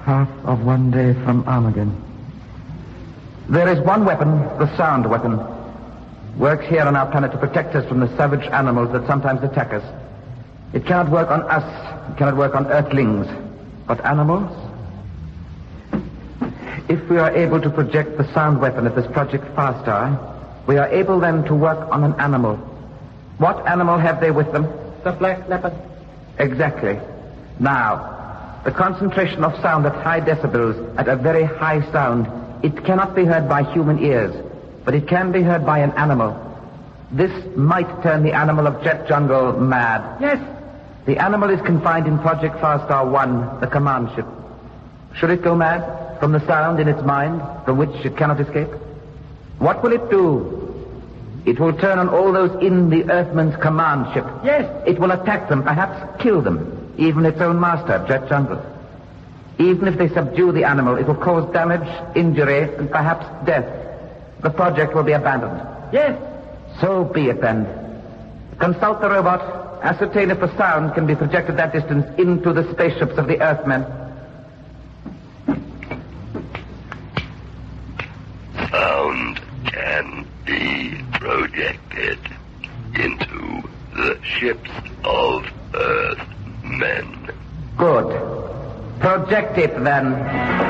half of one day from Armageddon. There is one weapon, the sound weapon. Works here on our planet to protect us from the savage animals that sometimes attack us. It cannot work on us. It cannot work on earthlings. But animals? If we are able to project the sound weapon of this Project Farstar, we are able then to work on an animal. What animal have they with them? The black leopard. Exactly. Now, the concentration of sound at high decibels, at a very high sound, it cannot be heard by human ears, but it can be heard by an animal. This might turn the animal of Jet Jungle mad. Yes. The animal is confined in Project Farstar 1, the command ship. Should it go mad from the sound in its mind, from which it cannot escape? What will it do? It will turn on all those in the Earthman's command ship. Yes. It will attack them, perhaps kill them, even its own master, Jet Jungle. Even if they subdue the animal, it will cause damage, injury, and perhaps death. The project will be abandoned. Yes. So be it then. Consult the robot. Ascertain if the sound can be projected that distance into the spaceships of the Earthmen. Sound can be projected into the ships of Earthmen. Good. Project it then.